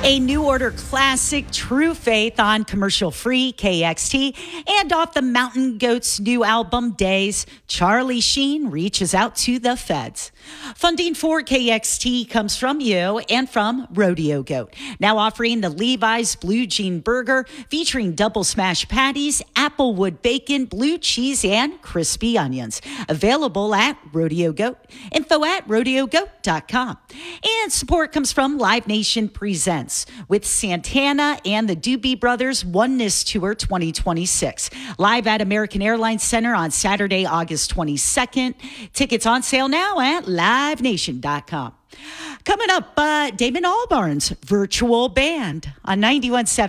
A New Order classic, True Faith, on commercial-free KXT. And off the Mountain Goats' new album, Days, Charlie Sheen reaches out to the feds. Funding for KXT comes from you and from Rodeo Goat. Now offering the Levi's Blue Jean Burger, featuring double smash patties, applewood bacon, blue cheese, and crispy onions. Available at Rodeo Goat. Info at rodeogoat.com. And support comes from Live Nation Presents, with Santana and the Doobie Brothers Oneness Tour 2026. Live at American Airlines Center on Saturday, August 22nd. Tickets on sale now at livenation.com. Coming up, Damon Albarn's virtual band on 91.7